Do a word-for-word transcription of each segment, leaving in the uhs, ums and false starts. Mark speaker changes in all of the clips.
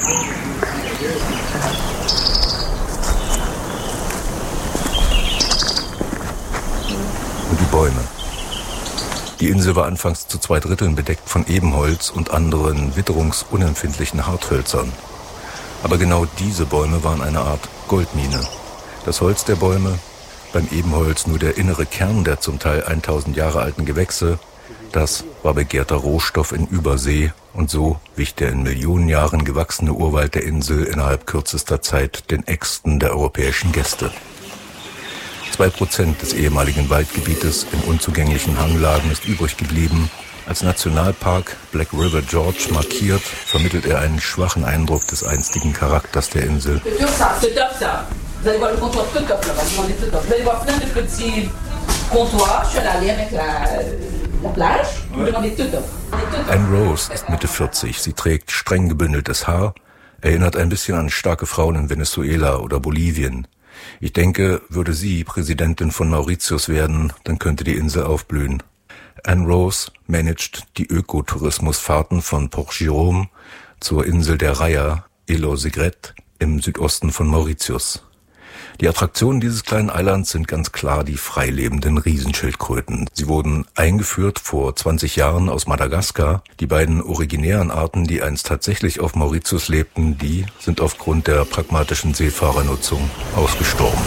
Speaker 1: Und die Bäume. Die Insel war anfangs zu zwei Dritteln bedeckt von Ebenholz und anderen witterungsunempfindlichen Harthölzern. Aber genau diese Bäume waren eine Art Goldmine. Das Holz der Bäume, beim Ebenholz nur der innere Kern der zum Teil tausend Jahre alten Gewächse, das war begehrter Rohstoff in Übersee und so wich der in Millionen Jahren gewachsene Urwald der Insel innerhalb kürzester Zeit den Äxten der europäischen Gäste. Zwei Prozent des ehemaligen Waldgebietes in unzugänglichen Hanglagen ist übrig geblieben. Als Nationalpark Black River Gorge markiert, vermittelt er einen schwachen Eindruck des einstigen Charakters der Insel. Anne Rose ist Mitte vierzig. Sie trägt streng gebündeltes Haar, erinnert ein bisschen an starke Frauen in Venezuela oder Bolivien. Ich denke, würde sie Präsidentin von Mauritius werden, dann könnte die Insel aufblühen. Anne Rose managt die Ökotourismusfahrten von Port-Jérôme zur Insel der Raya, Île aux Aigrettes, im Südosten von Mauritius. Die Attraktionen dieses kleinen Eilands sind ganz klar die freilebenden Riesenschildkröten. Sie wurden eingeführt vor zwanzig Jahren aus Madagaskar. Die beiden originären Arten, die einst tatsächlich auf Mauritius lebten, die sind aufgrund der pragmatischen Seefahrernutzung ausgestorben.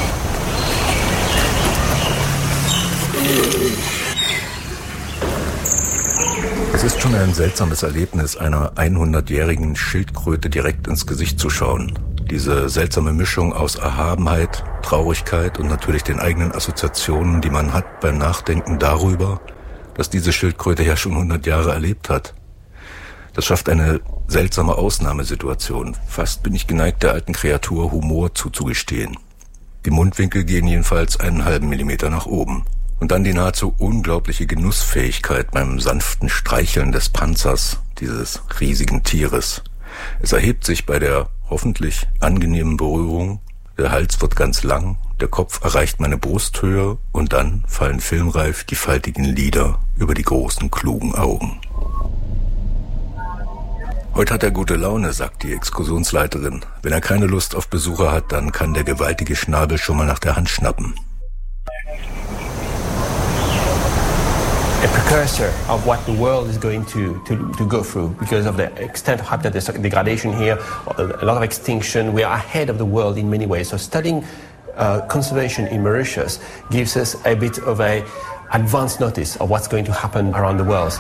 Speaker 1: Es ist schon ein seltsames Erlebnis, einer hundertjährigen Schildkröte direkt ins Gesicht zu schauen. Diese seltsame Mischung aus Erhabenheit, Traurigkeit und natürlich den eigenen Assoziationen, die man hat beim Nachdenken darüber, dass diese Schildkröte ja schon hundert Jahre erlebt hat. Das schafft eine seltsame Ausnahmesituation. Fast bin ich geneigt, der alten Kreatur Humor zuzugestehen. Die Mundwinkel gehen jedenfalls einen halben Millimeter nach oben. Und dann die nahezu unglaubliche Genussfähigkeit beim sanften Streicheln des Panzers dieses riesigen Tieres. Es erhebt sich bei der hoffentlich angenehmen Berührung, der Hals wird ganz lang, der Kopf erreicht meine Brusthöhe und dann fallen filmreif die faltigen Lider über die großen, klugen Augen. Heute hat er gute Laune, sagt die Exkursionsleiterin. Wenn er keine Lust auf Besucher hat, dann kann der gewaltige Schnabel schon mal nach der Hand schnappen.
Speaker 2: A precursor of what the world is going to, to, to go through because of the extent of habitat degradation here, a lot of extinction. We are ahead of the world in many ways. So studying uh, conservation in Mauritius gives us a bit of a advance notice of what's going to happen around the world.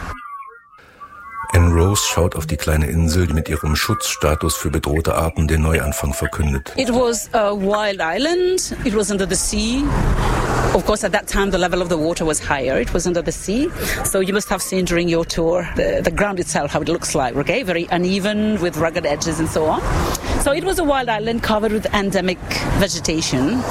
Speaker 1: Anne Rose schaut auf die kleine Insel, die mit ihrem Schutzstatus für bedrohte Arten den Neuanfang verkündet.
Speaker 3: It was a wild island. It was under the sea. Of course, at that time, the level of the water was higher. It was under the sea. So you must have seen during your tour the, the ground itself, how it looks like, okay? Very uneven with rugged edges and so on. So it was a wild island covered with endemic vegetation.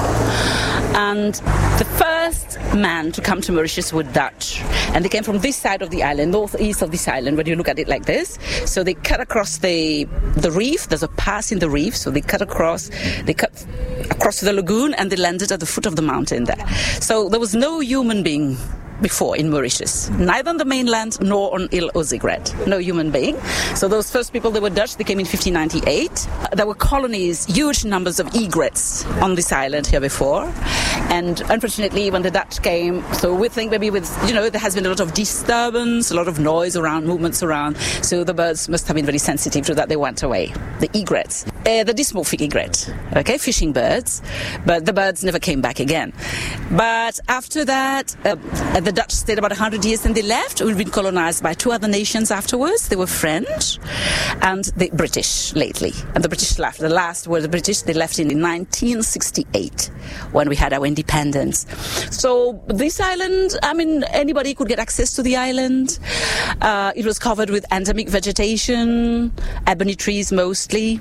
Speaker 3: And the first man to come to Mauritius were Dutch. And they came from this side of the island, northeast of this island, when you look at it like this. So they cut across the the reef. There's a pass in the reef. So they cut across, they cut across the lagoon and they landed at the foot of the mountain there. So there was no human being before in Mauritius, neither on the mainland nor on Île aux Aigrettes. No human being. So those first people, they were Dutch. They came in fifteen ninety-eight. There were colonies, huge numbers of egrets on this island here before. And unfortunately, when the Dutch came, so we think maybe with, you know, there has been a lot of disturbance, a lot of noise around, movements around. So the birds must have been very sensitive to that. They went away. The egrets, uh, the dysmorphic egret, okay, fishing birds. But the birds never came back again. But after that, uh, the Dutch stayed about one hundred years and they left. We've been colonized by two other nations afterwards. They were French and the British lately. And the British left. The last were the British. They left in nineteen sixty-eight when we had our independence. So this island, I mean, anybody could get access to the island. Uh, it was covered with endemic vegetation, ebony trees mostly.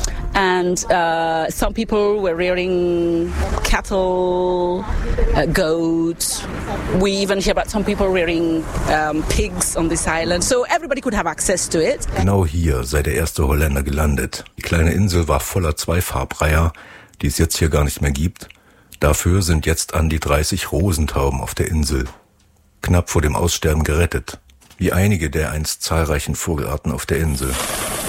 Speaker 3: And uh, some people were rearing cattle, uh, goats. We even hear about some people rearing um, pigs on this island. So everybody could have access to it.
Speaker 1: Genau hier sei der erste Holländer gelandet. Die kleine Insel war voller Zweifarbreiher, die es jetzt hier gar nicht mehr gibt. Dafür sind jetzt an die dreißig Rosentauben auf der Insel. Knapp vor dem Aussterben gerettet. Wie einige der einst zahlreichen Vogelarten auf der Insel.